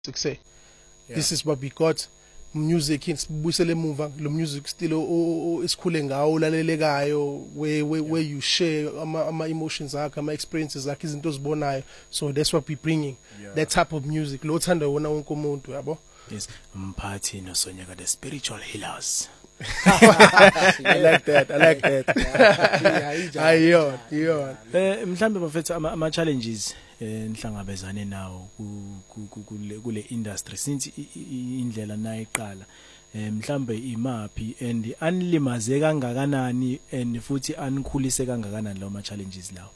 say this is what we got. Music sibuyisele emuva lo music still esikhule ngawo ulalelekayo where you share ama emotions akho ama experiences akho izinto ozibonayo, so that's what we bringing, that type of music lo thanda wona wonke umuntu yabo. Yes, Mphathi no Sonyaka the spiritual healers. I like that. Ayo. Mhlambe bafethu ama challenges nihlangabezane nawo kule industry since indlela nayiqala, mhlambe imaphi and anilimaze kangakanani and futhi anikhulise kangakanani lawo ma challenges lawo?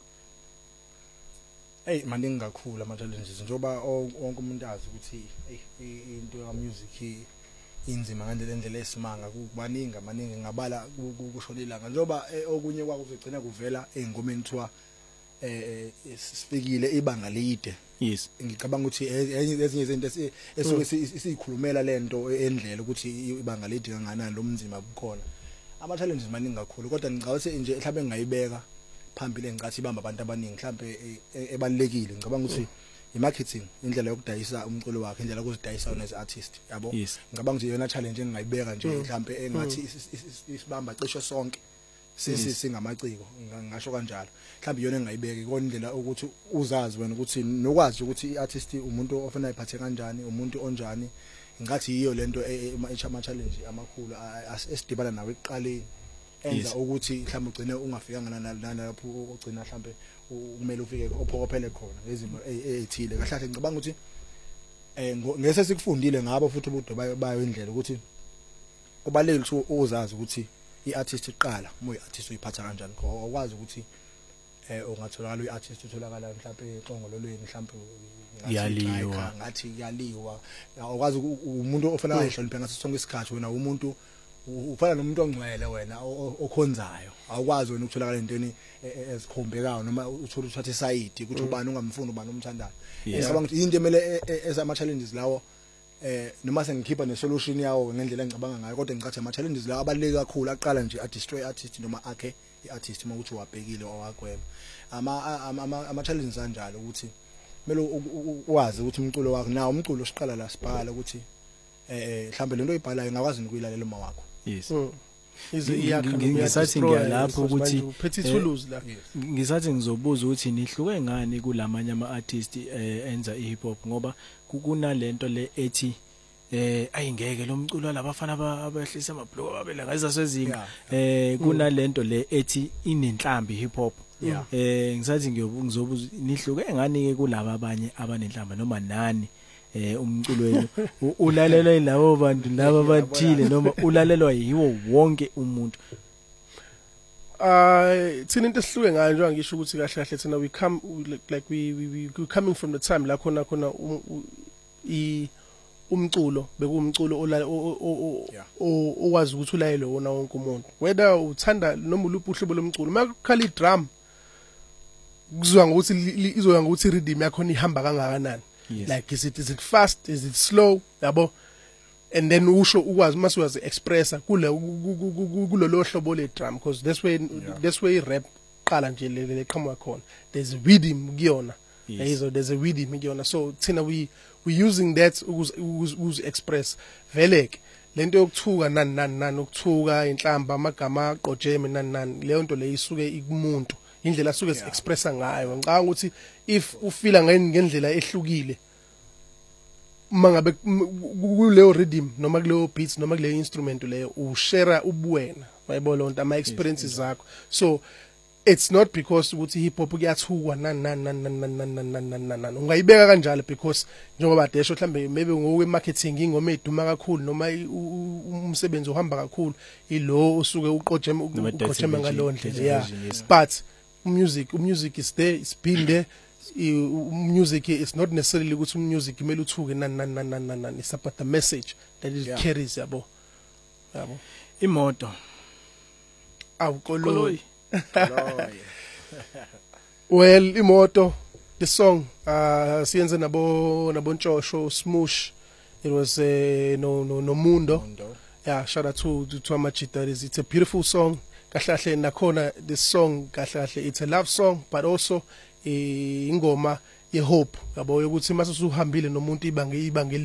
Hey maningi kakhulu ama challenges njoba wonke umuntu azi ukuthi into ya music inzima ngendlela esimanga maningi ngabala kushonilanga njoba okunye kwakuzogcina kuvela engomeni thiwa sifikile ibanga lide. Yes, ngicabanga ukuthi ezinye izinto esuke siyikhulumela lento endlela ukuthi ibanga lide kanganani lo mzima bukhona. Ama challenges maningi kakhulu kodwa ngicabanga nje mhlawumbe ngayibeka phambili engicathi ibamba abantu abaningi mhlawumbe ebalekile. Ngicabanga ukuthi i-marketing, indlela yokudayisa umculo wakhe, indlela yokuzidayisa as artist yabo. Ngicabanga ukuthi iyona challenge engingayibeka nje mhlawumbe engathi isibamba cishe sonke singamaciko, ngisho kanjalo. Mhlawumbe iyona engingayibeka ikona indlela ukuthi uzazi wena ukuthi nokwazi ukuthi i-artist umuntu ofuna ayiphathe kanjani, umuntu onjani. Ngathi yiyo lento ama challenge amakhulu esidibana nawe ekuqaleni enza ukuthi mhlawumbe ugcine ungafikanga nalapho ugcina mhlawumbe kumele ufike ophokophele khona izimo ezithile. Kahle ngicabanga ukuthi ngese sikufundile ngabo futhi ubudo bayo indlela ukuthi kubalekile ukuthi uzazi ukuthi i-artist iqala moya artist uyiphatha kanjani, awukwazi ukuthi ungatholakala i-artist utholakala mhlawumbe eqongololweni mhlawumbe ngathi yaliwa, awukwazi umuntu ofana ayihloniphe ngaso sonke isikhathi. Wena umuntu ufana nomuntu ongcwele wena okhonzayo, awukwazi wena ukutholakala entweni ezikhombekayo noma uthola uthatha isayidi ukuthi ubani ungamfuni ubani umthandayo. Ngicabanga ukuthi into emele ezama challenges lawo noma sengikhipha ne-solution yawo ngendlela engicabanga ngayo, kodwa ngicathi ama challenges lawo abaluleke kakhulu aqala nje a-destroy artist noma akhe i-artist uma ukuthi wabhekile owagwema ama challenges kanjalo ukuthi kumele uwazi ukuthi umculo wakho nawo umculo siqala la sibhala ukuthi mhlambe lento oyibhalayo ngakwazi ukuyilalela uma wakho. Yes. Ngisathi ngiyalapho ukuthi uphethe ithuluzi la. Ngisathi ngizobuza ukuthi nihluke ngani kulamanye ama artist enza i hip hop, ngoba kunalento le ethi ayingeke lo mculo labafana abahlisa amabhloko babela ngayisa sezinga, kunalento le ethi inenhlambi hip hop. Ngisathi ngizobuza nihluke ngani ke kulabo abanye abanenhlamba noma nani umculo wenu ulalelwa yilabo bantu laba bathile noma ulalelwa yiwo wonke umuntu? Thina into esihluke ngayo nje ngisho ukuthi kahle kahle thina we come like we coming from the time la khona umculo bekumculo owazi ukuthi ulayelo wona wonke umuntu, whether uthanda noma uluphi uhlobo lomculo. Makukhala i-drum kuzwa ngokuthi izoya ngokuthi rhythm yakho ihamba kangakanani. Like is it fast, is it slow yabo, and then usho ukwazi mase uyazi expressa kulelo hlobo le drum, because that's where rap qala nje le qhamuka khona. There's a rhythm kuyona, there's a rhythm kuyona, so thina we using that ukuze express veleke lento yokuthuka nani ukuthuka inhlamba amagama aqojeme nani leyo nto le isuke ikumuntu indlela asuke expressa ngayo. Ngicabanga ukuthi if ufila ngendlela ehlukile mangabe kuleyo rhythm noma kuleyo beats noma kuleyo instrument leyo ushare ubuwena bayibona lonto ama experiences zakho. So it's not because ukuthi hip hop kuyathukwa nani ungayibeka kanjalo, because njengoba desho mhlambe maybe ngowe marketing ingoma eduma kakhulu noma umsebenzi ohamba kakhulu ilo usuke uqojeme ngalo ndlela. But music is there, it's been there. Music is not necessarily ukuthi music kumele uthuke nani, it's about the message that it carries yabo. Imoto awukoloi. Well, imoto, the song siyenze nabo Ntshosho Smoosh, it was no Mundo. Yeah, shout out to Amachita. It's a beautiful song. Kahle nakhona this song kahle it's a love song, but also ingoma yehope yabo ukuthi mase usuhambile nomuntu ibanga